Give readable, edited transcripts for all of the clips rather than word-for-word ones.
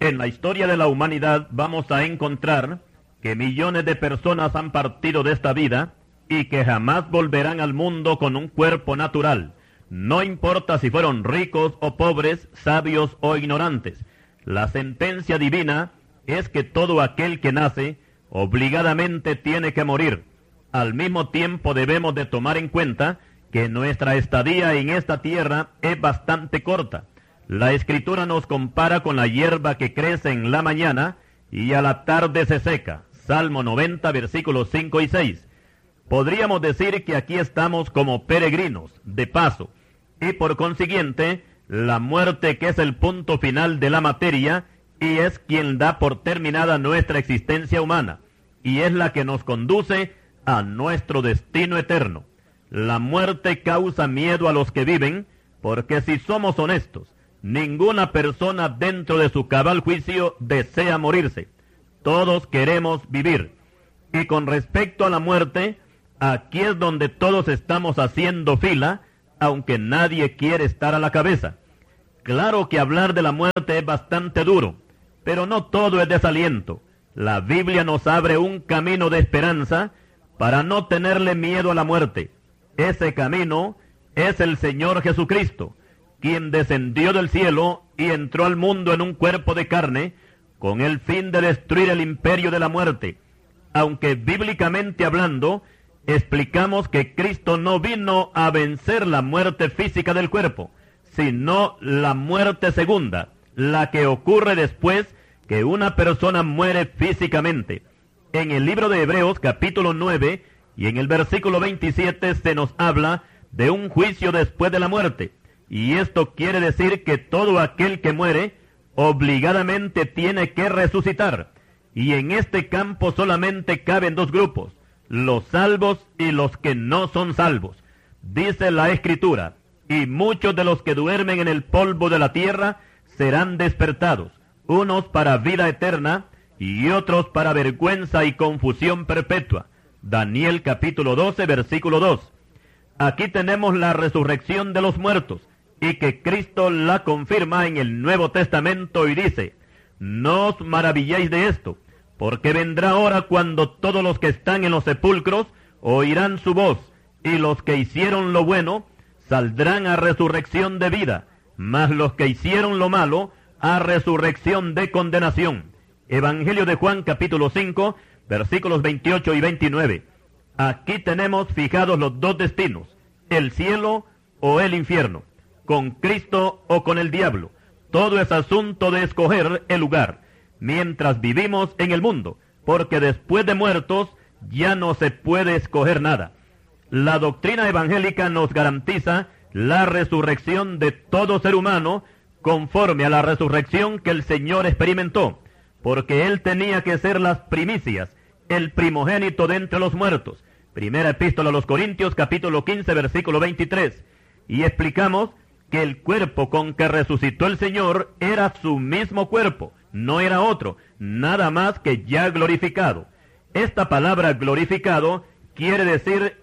En la historia de la humanidad vamos a encontrar que millones de personas han partido de esta vida y que jamás volverán al mundo con un cuerpo natural. No importa si fueron ricos o pobres, sabios o ignorantes. La sentencia divina es que todo aquel que nace obligadamente tiene que morir. Al mismo tiempo debemos de tomar en cuenta que nuestra estadía en esta tierra es bastante corta. La Escritura nos compara con la hierba que crece en la mañana y a la tarde se seca. Salmo 90, versículos 5 y 6. Podríamos decir que aquí estamos como peregrinos, de paso, y por consiguiente, la muerte, que es el punto final de la materia, y es quien da por terminada nuestra existencia humana, y es la que nos conduce a nuestro destino eterno. La muerte causa miedo a los que viven, porque si somos honestos, ninguna persona dentro de su cabal juicio desea morirse. Todos queremos vivir. Y con respecto a la muerte, aquí es donde todos estamos haciendo fila, aunque nadie quiere estar a la cabeza. Claro que hablar de la muerte es bastante duro, pero no todo es desaliento. La Biblia nos abre un camino de esperanza para no tenerle miedo a la muerte. Ese camino es el Señor Jesucristo, quien descendió del cielo y entró al mundo en un cuerpo de carne, con el fin de destruir el imperio de la muerte. Aunque bíblicamente hablando, explicamos que Cristo no vino a vencer la muerte física del cuerpo, sino la muerte segunda, la que ocurre después que una persona muere físicamente. En el libro de Hebreos, capítulo 9, y en el versículo 27 se nos habla de un juicio después de la muerte. Y esto quiere decir que todo aquel que muere obligadamente tiene que resucitar. Y en este campo solamente caben dos grupos, los salvos y los que no son salvos. Dice la Escritura, y muchos de los que duermen en el polvo de la tierra serán despertados, unos para vida eterna y otros para vergüenza y confusión perpetua. Daniel capítulo 12, versículo 2. Aquí tenemos la resurrección de los muertos, y que Cristo la confirma en el Nuevo Testamento y dice, no os maravilléis de esto, porque vendrá hora cuando todos los que están en los sepulcros oirán su voz, y los que hicieron lo bueno saldrán a resurrección de vida, mas los que hicieron lo malo a resurrección de condenación. Evangelio de Juan capítulo 5, versículos 28 y 29. Aquí tenemos fijados los dos destinos, el cielo o el infierno, con Cristo o con el diablo. Todo es asunto de escoger el lugar, mientras vivimos en el mundo, porque después de muertos ya no se puede escoger nada. La doctrina evangélica nos garantiza la resurrección de todo ser humano conforme a la resurrección que el Señor experimentó, porque Él tenía que ser las primicias, el primogénito de entre los muertos. Primera epístola a los Corintios, capítulo 15, versículo 23. Y explicamos que el cuerpo con que resucitó el Señor era su mismo cuerpo, no era otro, nada más que ya glorificado. Esta palabra glorificado quiere decir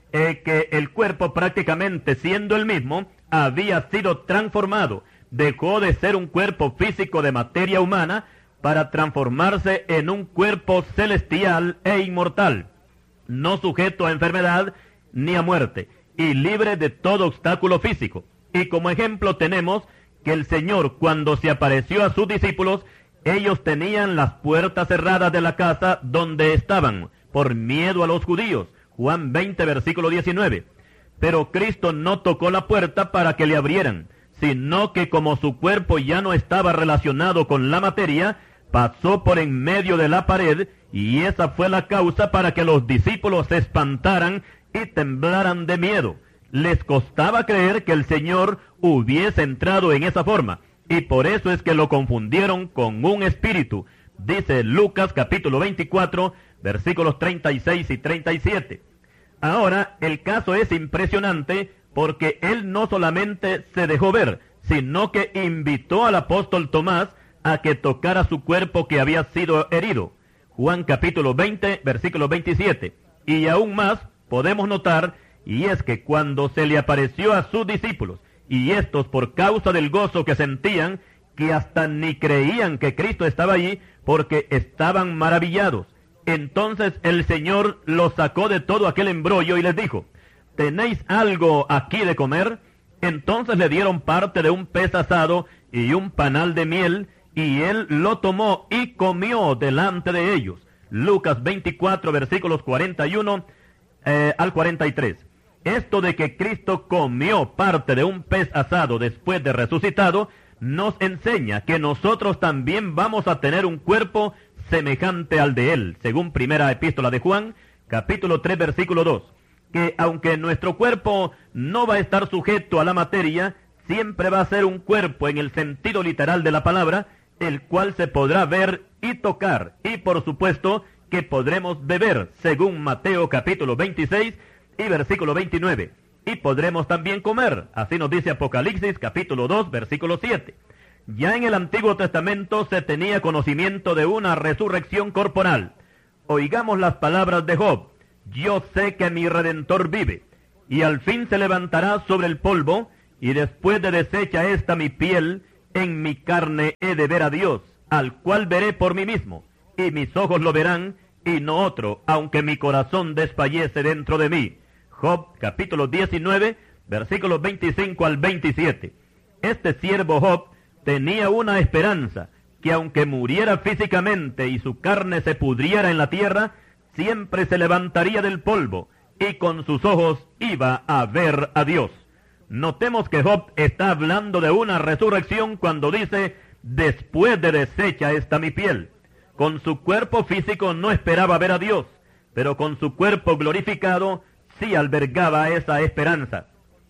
que el cuerpo, prácticamente siendo el mismo, había sido transformado. Dejó de ser un cuerpo físico de materia humana para transformarse en un cuerpo celestial e inmortal, no sujeto a enfermedad ni a muerte, y libre de todo obstáculo físico. Y como ejemplo tenemos que el Señor, cuando se apareció a sus discípulos, ellos tenían las puertas cerradas de la casa donde estaban, por miedo a los judíos. Juan 20, versículo 19. Pero Cristo no tocó la puerta para que le abrieran, sino que como su cuerpo ya no estaba relacionado con la materia, pasó por en medio de la pared, y esa fue la causa para que los discípulos se espantaran y temblaran de miedo. Les costaba creer que el Señor hubiese entrado en esa forma, y por eso es que lo confundieron con un espíritu. Dice Lucas capítulo 24, versículos 36 y 37. Ahora, el caso es impresionante porque Él no solamente se dejó ver, sino que invitó al apóstol Tomás a que tocara su cuerpo que había sido herido. Juan capítulo 20, versículo 27. Y aún más podemos notar, y es que cuando se le apareció a sus discípulos, y estos por causa del gozo que sentían, que hasta ni creían que Cristo estaba allí porque estaban maravillados. Entonces el Señor los sacó de todo aquel embrollo y les dijo: ¿tenéis algo aquí de comer? Entonces le dieron parte de un pez asado y un panal de miel, y él lo tomó y comió delante de ellos. Lucas 24, versículos 41 al 43. Esto de que Cristo comió parte de un pez asado después de resucitado, nos enseña que nosotros también vamos a tener un cuerpo semejante al de él, según primera epístola de Juan, capítulo 3, versículo 2. Que aunque nuestro cuerpo no va a estar sujeto a la materia, siempre va a ser un cuerpo en el sentido literal de la palabra, el cual se podrá ver y tocar, y por supuesto que podremos beber, según Mateo capítulo 26 y versículo 29. Y podremos también comer, así nos dice Apocalipsis capítulo 2, versículo 7. Ya en el Antiguo Testamento se tenía conocimiento de una resurrección corporal. Oigamos las palabras de Job: yo sé que mi Redentor vive, y al fin se levantará sobre el polvo, y después de deshecha esta mi piel, en mi carne he de ver a Dios, al cual veré por mí mismo, y mis ojos lo verán, y no otro, aunque mi corazón desfallece dentro de mí. Job, capítulo 19, versículos 25 al 27. Este siervo Job tenía una esperanza, que aunque muriera físicamente y su carne se pudriera en la tierra, siempre se levantaría del polvo, y con sus ojos iba a ver a Dios. Notemos que Job está hablando de una resurrección cuando dice: después de deshecha está mi piel. Con su cuerpo físico no esperaba ver a Dios, pero con su cuerpo glorificado sí albergaba esa esperanza.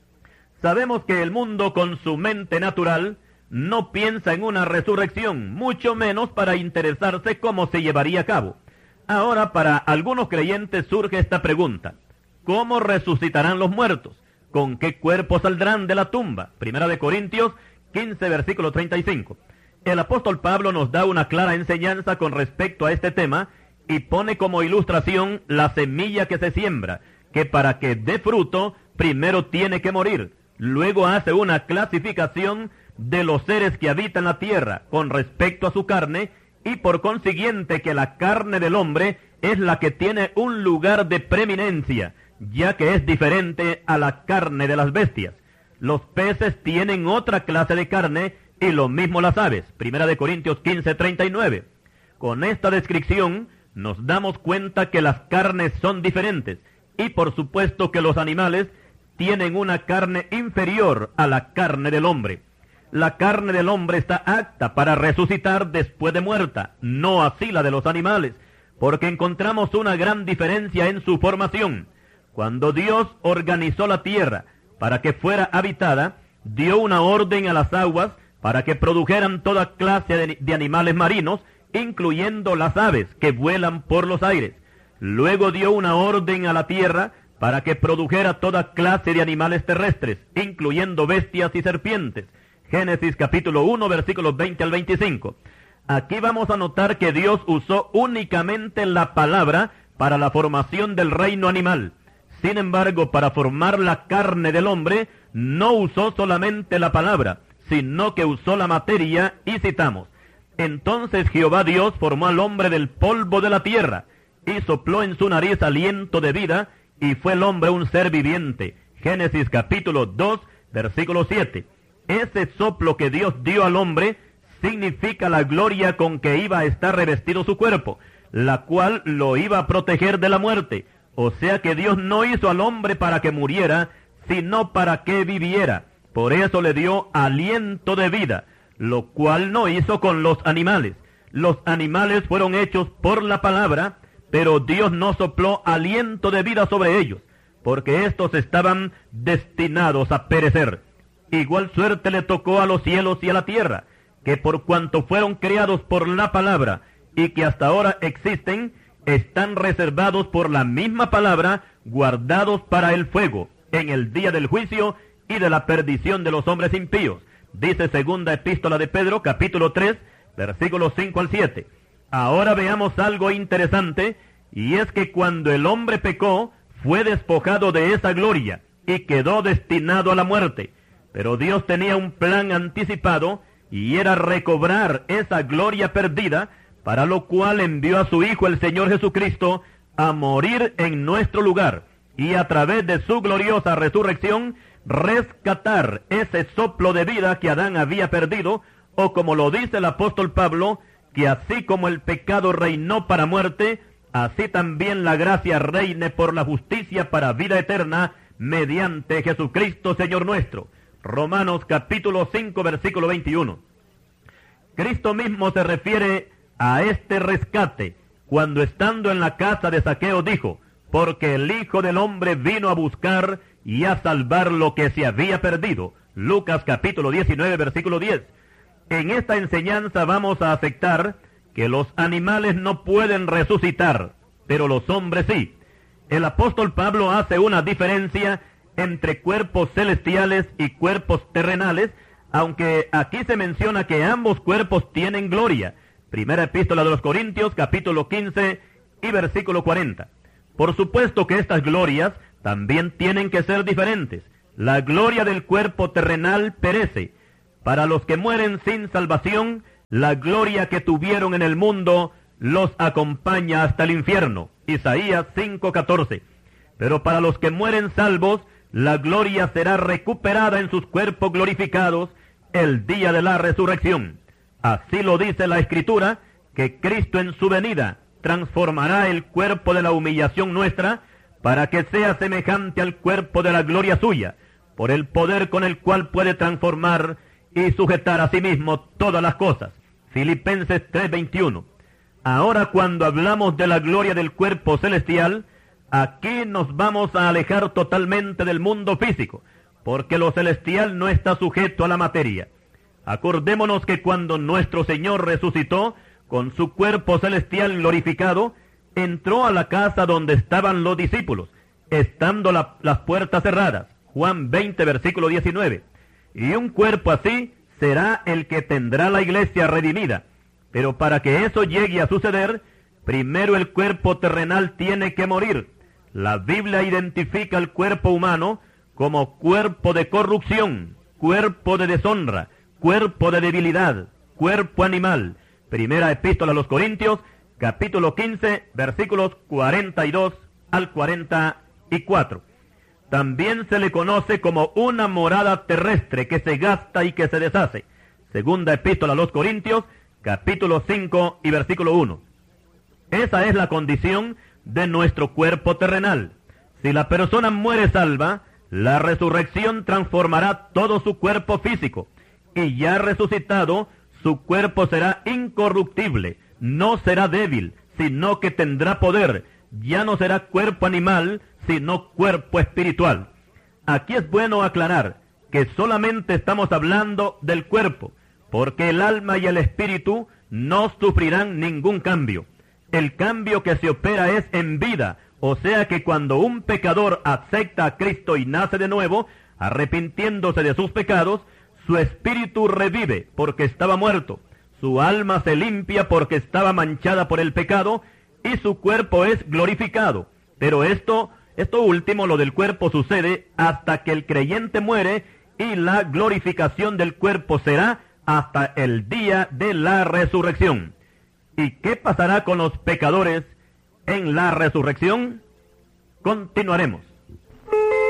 Sabemos que el mundo con su mente natural no piensa en una resurrección, mucho menos para interesarse cómo se llevaría a cabo. Ahora, para algunos creyentes surge esta pregunta: ¿cómo resucitarán los muertos? ¿Con qué cuerpo saldrán de la tumba? Primera de Corintios 15, versículo 35. El apóstol Pablo nos da una clara enseñanza con respecto a este tema y pone como ilustración la semilla que se siembra, que para que dé fruto, primero tiene que morir. Luego hace una clasificación de los seres que habitan la tierra con respecto a su carne, y por consiguiente que la carne del hombre es la que tiene un lugar de preeminencia, ya que es diferente a la carne de las bestias. Los peces tienen otra clase de carne, y lo mismo las aves. Primera de Corintios 15, 39. Con esta descripción nos damos cuenta que las carnes son diferentes, y por supuesto que los animales tienen una carne inferior a la carne del hombre. La carne del hombre está apta para resucitar después de muerta, no así la de los animales, porque encontramos una gran diferencia en su formación. Cuando Dios organizó la tierra para que fuera habitada, dio una orden a las aguas para que produjeran toda clase de animales marinos, incluyendo las aves que vuelan por los aires. Luego dio una orden a la tierra para que produjera toda clase de animales terrestres, incluyendo bestias y serpientes. Génesis capítulo 1, versículos 20 al 25. Aquí vamos a notar que Dios usó únicamente la palabra para la formación del reino animal. Sin embargo, para formar la carne del hombre, no usó solamente la palabra, sino que usó la materia, y citamos: entonces Jehová Dios formó al hombre del polvo de la tierra, y sopló en su nariz aliento de vida, y fue el hombre un ser viviente. Génesis capítulo 2, versículo 7. Ese soplo que Dios dio al hombre significa la gloria con que iba a estar revestido su cuerpo, la cual lo iba a proteger de la muerte. O sea que Dios no hizo al hombre para que muriera, sino para que viviera. Por eso le dio aliento de vida, lo cual no hizo con los animales. Los animales fueron hechos por la palabra, pero Dios no sopló aliento de vida sobre ellos, porque estos estaban destinados a perecer. Igual suerte le tocó a los cielos y a la tierra, que por cuanto fueron creados por la palabra y que hasta ahora existen, están reservados por la misma palabra, guardados para el fuego, en el día del juicio y de la perdición de los hombres impíos. Dice segunda epístola de Pedro, capítulo 3, versículos 5 al 7. Ahora veamos algo interesante, y es que cuando el hombre pecó, fue despojado de esa gloria, y quedó destinado a la muerte. Pero Dios tenía un plan anticipado, y era recobrar esa gloria perdida, para lo cual envió a su Hijo el Señor Jesucristo a morir en nuestro lugar, y a través de su gloriosa resurrección, rescatar ese soplo de vida que Adán había perdido, o como lo dice el apóstol Pablo, que así como el pecado reinó para muerte, así también la gracia reine por la justicia para vida eterna, mediante Jesucristo Señor nuestro. Romanos capítulo 5, versículo 21. Cristo mismo se refiere a este rescate, cuando estando en la casa de Zaqueo dijo, porque el Hijo del Hombre vino a buscar y a salvar lo que se había perdido. Lucas capítulo 19, versículo 10. En esta enseñanza vamos a aceptar que los animales no pueden resucitar, pero los hombres sí. El apóstol Pablo hace una diferencia entre cuerpos celestiales y cuerpos terrenales, aunque aquí se menciona que ambos cuerpos tienen gloria. Primera epístola de los Corintios, capítulo 15 y versículo 40. Por supuesto que estas glorias también tienen que ser diferentes. La gloria del cuerpo terrenal perece. Para los que mueren sin salvación, la gloria que tuvieron en el mundo los acompaña hasta el infierno. Isaías 5:14. Pero para los que mueren salvos, la gloria será recuperada en sus cuerpos glorificados el día de la resurrección. Así lo dice la Escritura, que Cristo en su venida transformará el cuerpo de la humillación nuestra, para que sea semejante al cuerpo de la gloria suya, por el poder con el cual puede transformar y sujetar a sí mismo todas las cosas. Filipenses 3:21. Ahora, cuando hablamos de la gloria del cuerpo celestial, aquí nos vamos a alejar totalmente del mundo físico, porque lo celestial no está sujeto a la materia. Acordémonos que cuando nuestro Señor resucitó, con su cuerpo celestial glorificado, entró a la casa donde estaban los discípulos, estando las puertas cerradas. Juan 20, versículo 19. Y un cuerpo así será el que tendrá la iglesia redimida. Pero para que eso llegue a suceder, primero el cuerpo terrenal tiene que morir. La Biblia identifica el cuerpo humano como cuerpo de corrupción, cuerpo de deshonra, cuerpo de debilidad, cuerpo animal. Primera epístola a los Corintios, capítulo 15, versículos 42 al 44. También se le conoce como una morada terrestre que se gasta y que se deshace. Segunda epístola a los Corintios, capítulo 5 y versículo 1. Esa es la condición de nuestro cuerpo terrenal. Si la persona muere salva, la resurrección transformará todo su cuerpo físico, y ya resucitado, su cuerpo será incorruptible, no será débil, sino que tendrá poder. Ya no será cuerpo animal, sino cuerpo espiritual. Aquí es bueno aclarar que solamente estamos hablando del cuerpo, porque el alma y el espíritu no sufrirán ningún cambio. El cambio que se opera es en vida, o sea que cuando un pecador acepta a Cristo y nace de nuevo, arrepintiéndose de sus pecados, su espíritu revive porque estaba muerto, su alma se limpia porque estaba manchada por el pecado, y su cuerpo es glorificado. Pero esto último, lo del cuerpo, sucede hasta que el creyente muere, y la glorificación del cuerpo será hasta el día de la resurrección. ¿Y qué pasará con los pecadores en la resurrección? Continuaremos.